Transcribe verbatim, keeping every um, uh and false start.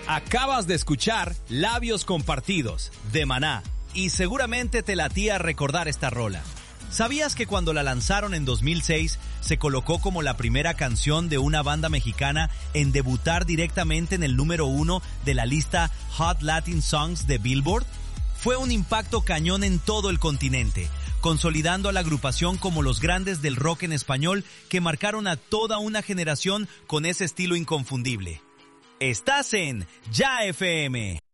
Acabas de escuchar Labios Compartidos, de Maná, y seguramente te latía recordar esta rola. ¿Sabías que cuando la lanzaron en dos mil seis, se colocó como la primera canción de una banda mexicana en debutar directamente en el número uno de la lista Hot Latin Songs de Billboard? Fue un impacto cañón en todo el continente, consolidando a la agrupación como los grandes del rock en español que marcaron a toda una generación con ese estilo inconfundible. Estás en Ya F M.